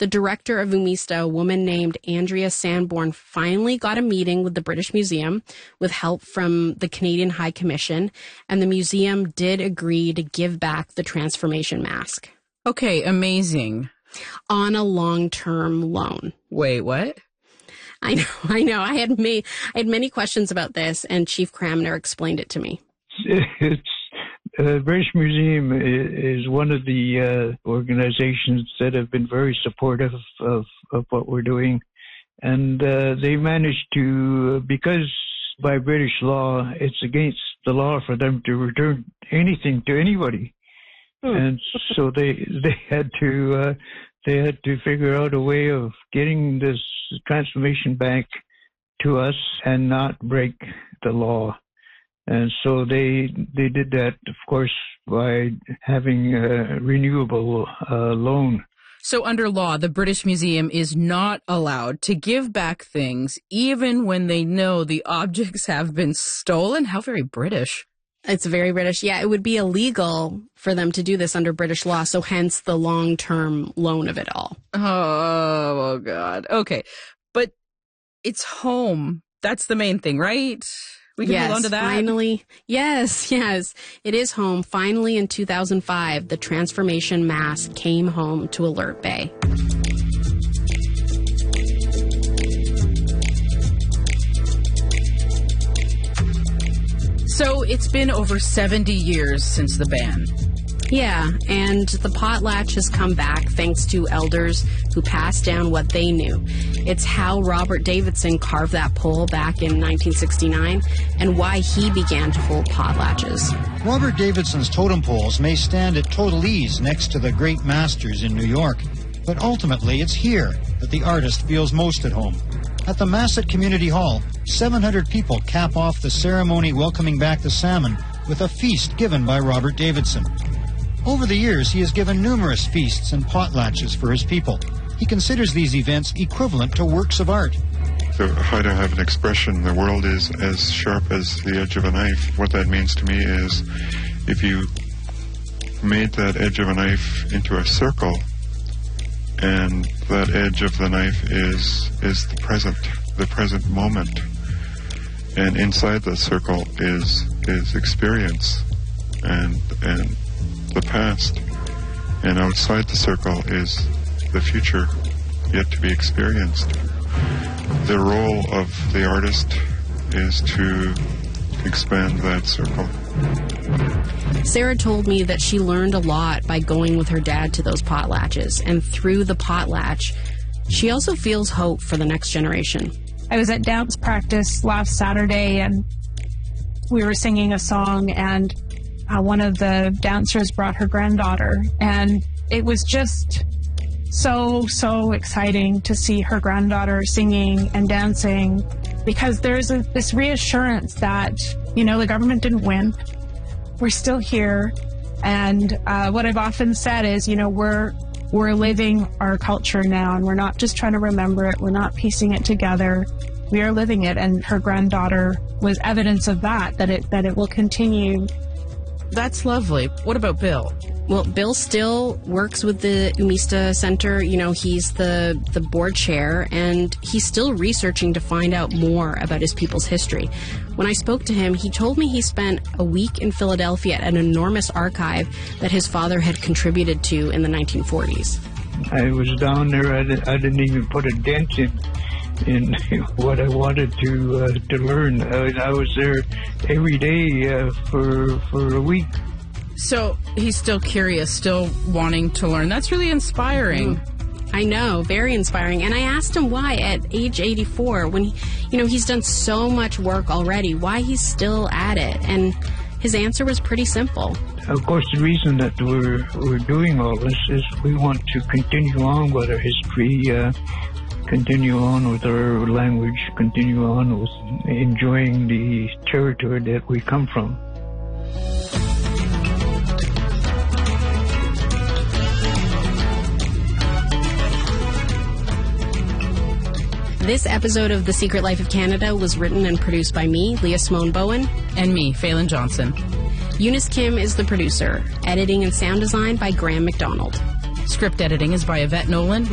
the director of Umista, a woman named Andrea Sanborn, finally got a meeting with the British Museum with help from the Canadian High Commission, and the museum did agree to give back the transformation mask. Okay, amazing. On a long-term loan. Wait, what? I know. I had many questions about this, and Chief Cramner explained it to me. The British Museum is one of the organizations that have been very supportive of what we're doing. And they managed to, because by British law, it's against the law for them to return anything to anybody. And so they had to figure out a way of getting this transformation back to us and not break the law. And so they did that, of course, by having a renewable loan. So under law, the British Museum is not allowed to give back things even when they know the objects have been stolen? How very British. It's very British. Yeah, it would be illegal for them to do this under British law, so hence the long-term loan of it all. Oh, God. Okay. But it's home. That's the main thing, right? We can hold on to that? Finally. Yes. It is home. Finally, in 2005, the transformation mask came home to Alert Bay. So it's been over 70 years since the ban. Yeah, and the potlatch has come back thanks to elders who passed down what they knew. It's how Robert Davidson carved that pole back in 1969 and why he began to hold potlatches. Robert Davidson's totem poles may stand at total ease next to the great masters in New York, but ultimately it's here that the artist feels most at home. At the Masset Community Hall, 700 people cap off the ceremony welcoming back the salmon with a feast given by Robert Davidson. Over the years, he has given numerous feasts and potlatches for his people. He considers these events equivalent to works of art. So if I don't have an expression, the world is as sharp as the edge of a knife. What that means to me is if you made that edge of a knife into a circle, and that edge of the knife is the present moment. And inside the circle is experience and the past. And outside the circle is the future yet to be experienced. The role of the artist is to expand that circle. Sarah told me that she learned a lot by going with her dad to those potlatches, and through the potlatch, she also feels hope for the next generation. I was at dance practice last Saturday, and we were singing a song, and one of the dancers brought her granddaughter, and it was just so exciting to see her granddaughter singing and dancing, because there's this reassurance that, the government didn't win. We're still here, and what I've often said is, we're living our culture now, and we're not just trying to remember it, we're not piecing it together, we are living it, and her granddaughter was evidence of that it will continue. That's lovely. What about Bill? Well, Bill still works with the Umista Center. He's the board chair, and he's still researching to find out more about his people's history. When I spoke to him, he told me he spent a week in Philadelphia at an enormous archive that his father had contributed to in the 1940s. I was down there. I didn't even put a dent in what I wanted to learn. I was there every day for a week. So he's still curious, still wanting to learn. That's really inspiring. I know, very inspiring. And I asked him why at age 84, when he's done so much work already, why he's still at it. And his answer was pretty simple. Of course, the reason that we're doing all this is we want to continue on with our history, continue on with our language, continue on with enjoying the territory that we come from. This episode of The Secret Life of Canada was written and produced by me, Leah Simone Bowen. And me, Phelan Johnson. Eunice Kim is the producer. Editing and sound design by Graham McDonald. Script editing is by Yvette Nolan.